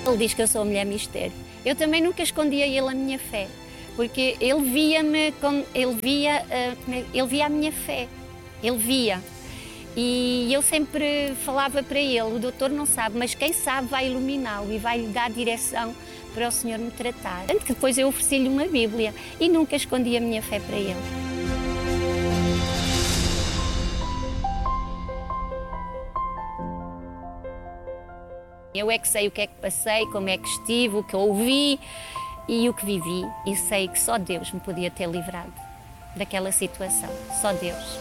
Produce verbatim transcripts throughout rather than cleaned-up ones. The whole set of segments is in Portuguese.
Ele diz que eu sou a mulher mistério. Eu também nunca escondi a ele a minha fé, porque ele via-me, ele via, ele via a minha fé, ele via. E eu sempre falava para ele, o doutor não sabe, mas quem sabe vai iluminá-lo e vai lhe dar direção para o Senhor me tratar. Tanto que depois eu ofereci-lhe uma Bíblia e nunca escondi a minha fé para ele. Eu é que sei o que é que passei, como é que estive, o que ouvi e o que vivi. E sei que só Deus me podia ter livrado daquela situação. Só Deus.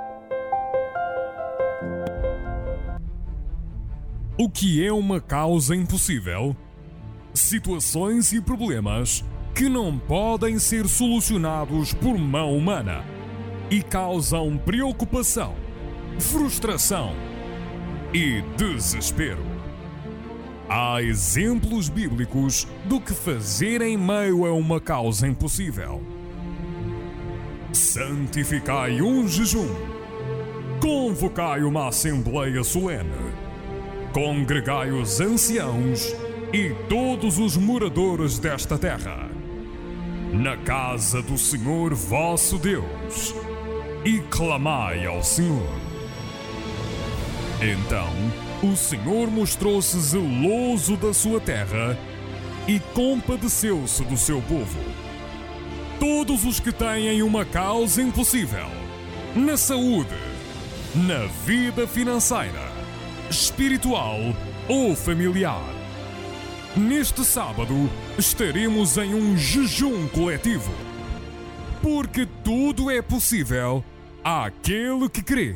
O que é uma causa impossível? Situações e problemas que não podem ser solucionados por mão humana e causam preocupação, frustração e desespero. Há exemplos bíblicos do que fazer em meio a uma causa impossível. Santificai um jejum. Convocai uma assembleia solene. Congregai os anciãos e todos os moradores desta terra, na casa do Senhor vosso Deus, e clamai ao Senhor. Então o Senhor mostrou-se zeloso da sua terra e compadeceu-se do seu povo. Todos os que têm uma causa impossível, na saúde, na vida financeira, espiritual ou familiar, neste sábado estaremos em um jejum coletivo, porque tudo é possível àquele que crê.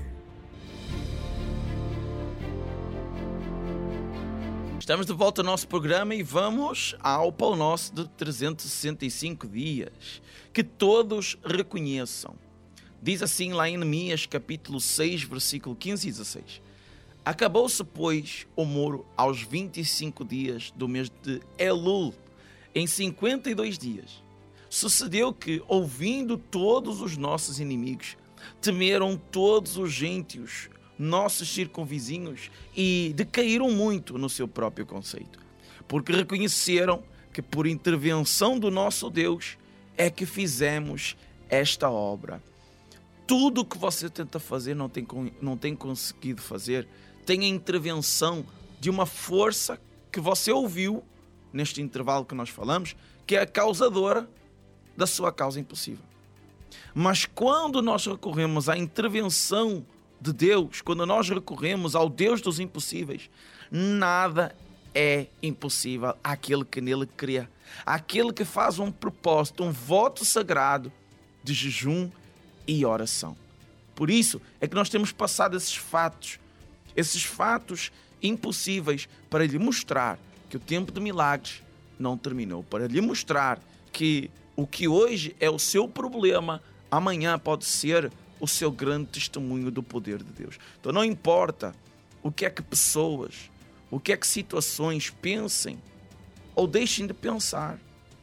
Estamos de volta ao nosso programa e vamos ao Pão Nosso de trezentos e sessenta e cinco dias. Que todos reconheçam. Diz assim lá em Neemias capítulo seis, versículo quinze e dezesseis. Acabou-se, pois, o muro aos vinte e cinco dias do mês de Elul, em cinquenta e dois dias. Sucedeu que, ouvindo todos os nossos inimigos, temeram todos os gentios, nossos circunvizinhos, e decaíram muito no seu próprio conceito, porque reconheceram que por intervenção do nosso Deus é que fizemos esta obra. Tudo o que você tenta fazer não tem, não tem conseguido fazer, tem a intervenção de uma força que você ouviu neste intervalo que nós falamos, que é a causadora da sua causa impossível. Mas quando nós recorremos à intervenção de Deus, quando nós recorremos ao Deus dos impossíveis, nada é impossível àquele que nele crê, àquele que faz um propósito, um voto sagrado de jejum e oração. Por isso é que nós temos passado esses fatos, esses fatos impossíveis, para lhe mostrar que o tempo de milagres não terminou, para lhe mostrar que o que hoje é o seu problema, amanhã pode ser o seu grande testemunho do poder de Deus. Então não importa o que é que pessoas, o que é que situações pensem ou deixem de pensar.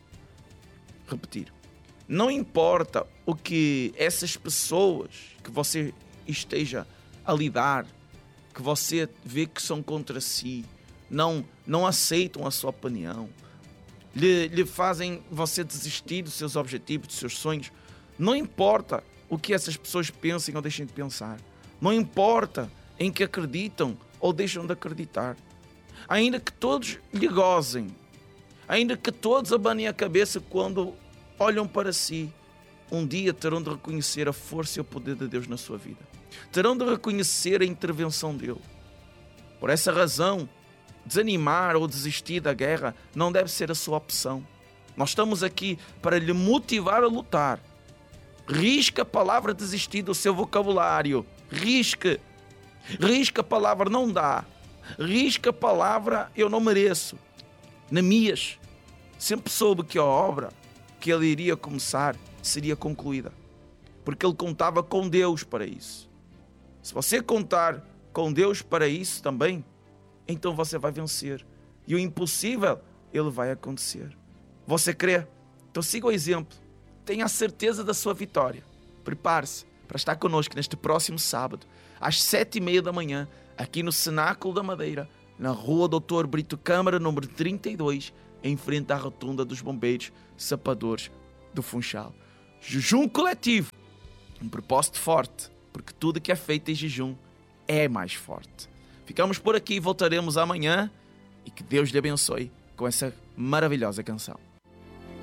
Repetir. Não importa o que essas pessoas que você esteja a lidar, que você vê que são contra si, não, não aceitam a sua opinião, lhe, lhe fazem você desistir dos seus objetivos, dos seus sonhos. Não importa o que essas pessoas pensem ou deixem de pensar. Não importa em que acreditam ou deixam de acreditar. Ainda que todos lhe gozem, ainda que todos abanem a cabeça quando olham para si, um dia terão de reconhecer a força e o poder de Deus na sua vida. Terão de reconhecer a intervenção dele. Por essa razão, desanimar ou desistir da guerra não deve ser a sua opção. Nós estamos aqui para lhe motivar a lutar. Risca a palavra desistir do seu vocabulário. Risca. Risca a palavra não dá. Risca a palavra eu não mereço. Neemias sempre soube que a obra que ele iria começar seria concluída, porque ele contava com Deus para isso. Se você contar com Deus para isso também, então você vai vencer. E o impossível, ele vai acontecer. Você crê? Então siga o exemplo. Tenha a certeza da sua vitória. Prepare-se para estar connosco neste próximo sábado, às sete e meia da manhã, aqui no Cenáculo da Madeira, na rua doutor Brito Câmara, número trinta e dois, em frente à rotunda dos bombeiros sapadores do Funchal. Jejum coletivo, um propósito forte, porque tudo que é feito em jejum é mais forte. Ficamos por aqui e voltaremos amanhã, e que Deus lhe abençoe com essa maravilhosa canção.